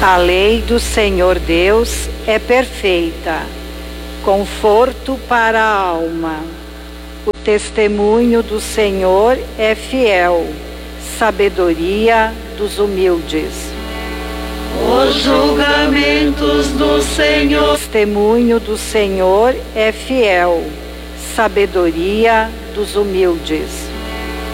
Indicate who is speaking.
Speaker 1: A lei do Senhor Deus é perfeita, conforto para a alma. O testemunho do Senhor é fiel, sabedoria dos humildes.
Speaker 2: Os julgamentos do Senhor.
Speaker 1: O testemunho do Senhor é fiel, sabedoria dos humildes.